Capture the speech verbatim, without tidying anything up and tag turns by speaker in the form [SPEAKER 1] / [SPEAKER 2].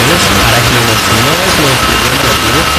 [SPEAKER 1] recomendaciones para quienes no es nuestro buen motivo